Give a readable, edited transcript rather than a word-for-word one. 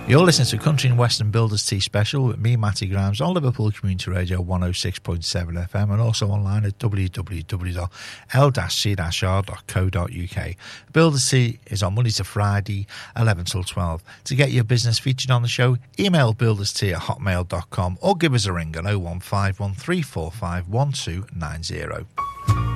You're listening to Country and Western Builders Tea Special with me, Matty Grimes, on Liverpool Community Radio 106.7 FM and also online at www.l-c-r.co.uk. Builders Tea is on Monday to Friday, 11 till 12. To get your business featured on the show, email builderstea@hotmail.com or give us a ring on 01513451290.